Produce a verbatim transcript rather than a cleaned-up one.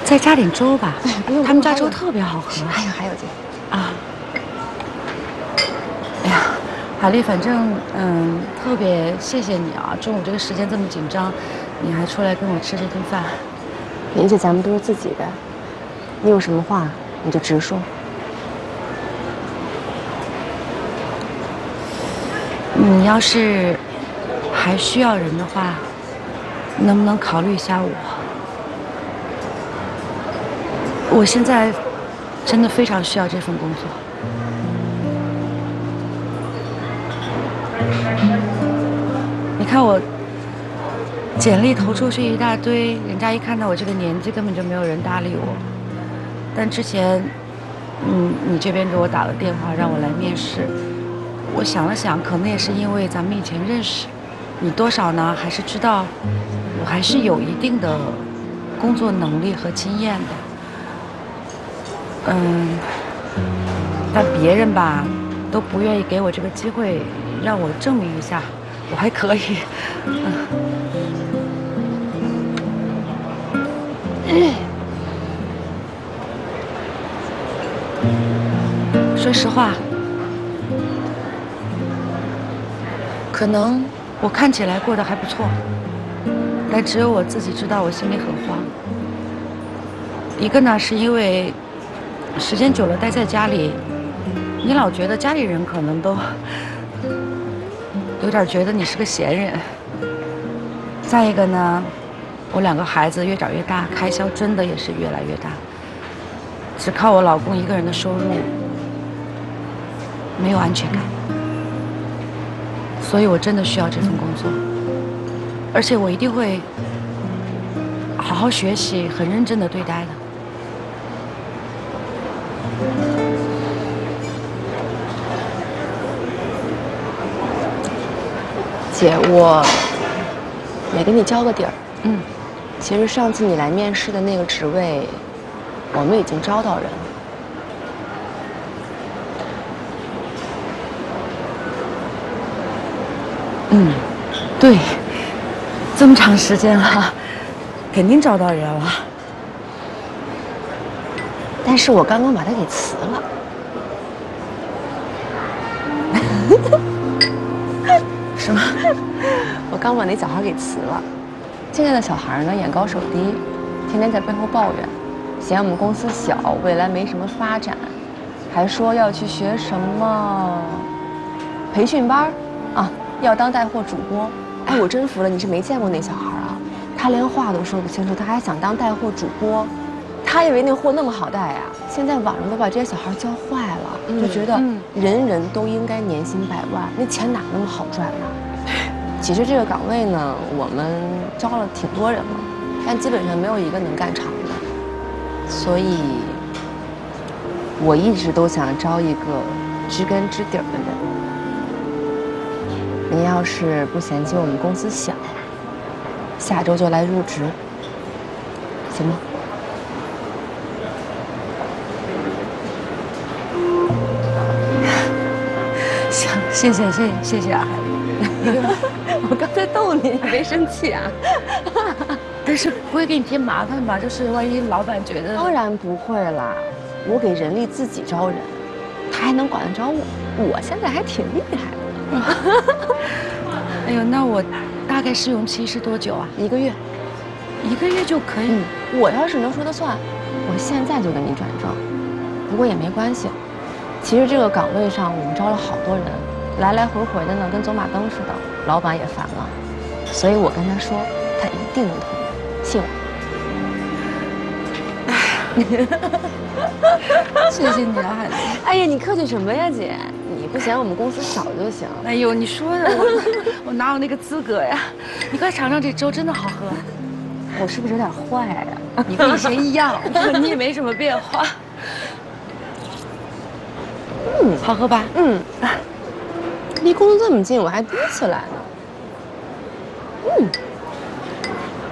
再加点粥吧。 哎，不用， 他们家粥特别好喝。 还有还有姐。 啊。哎呀，海丽，反正嗯，特别谢谢你啊！中午这个时间这么紧张，你还出来跟我吃这顿饭。 林姐，咱们都是自己的，你有什么话你就直说。 你要是还需要人的话，能不能考虑一下我？我现在真的非常需要这份工作。你看我简历投出去一大堆，人家一看到我这个年纪，根本就没有人搭理我。但之前，嗯，你这边给我打了电话让我来面试，我想了想，可能也是因为咱们以前认识，你多少呢还是知道，我还是有一定的工作能力和经验的。嗯，但别人吧，都不愿意给我这个机会，让我证明一下，我还可以。嗯。说实话，可能我看起来过得还不错，但只有我自己知道，我心里很慌。一个呢，是因为时间久了待在家里，你老觉得家里人可能都有点觉得你是个闲人。再一个呢，我两个孩子越长越大，开销真的也是越来越大，只靠我老公一个人的收入，没有安全感。所以我真的需要这份工作，而且我一定会好好学习，很认真的对待的。 姐，我也给你交个底儿。 嗯， 其实上次你来面试的那个职位，我们已经招到人了。 嗯，对，这么长时间了，肯定找到人了。 但是我刚刚把他给辞了。 什么？ 我刚把那小孩给辞了。现在的小孩呢，眼高手低，天天在背后抱怨，嫌我们公司小，未来没什么发展，还说要去学什么培训班啊，要当带货主播。哎，我真服了，你是没见过那小孩啊，他连话都说不清楚，他还想当带货主播，他以为那货那么好带呀。现在网上都把这些小孩教坏了，嗯、就觉得人人都应该年薪百万，那钱哪那么好赚呢？其实这个岗位呢，我们招了挺多人了，但基本上没有一个能干长的，所以我一直都想招一个知根知底儿的人。您要是不嫌弃我们公司小，下周就来入职，行吗？ 行，谢谢谢谢谢谢啊，海丽。 我刚才逗你，你没生气啊？ 但是不会给你添麻烦吧？就是万一老板觉得…… 当然不会啦，我给人力自己招人，他还能管得着我？我现在还挺厉害的。 哎呦，那我大概试用期是多久啊？ 一个月， 一个月就可以。 嗯，我要是能说得算，我现在就给你转正。不过也没关系，其实这个岗位上我们招了好多人，来来回回的呢，跟走马灯似的，老板也烦了，所以我跟他说，他一定能同意，信我。 谢谢你啊，海丽。 哎呀，你客气什么呀，姐？你不嫌我们公司小就行。 哎呦，你说的我我哪有那个资格呀？你快尝尝这粥，真的好喝。 我是不是有点坏呀？ 你跟以前一样，你也没什么变化。嗯，好喝吧？ 嗯，离公司这么近，我还第一次来呢。嗯。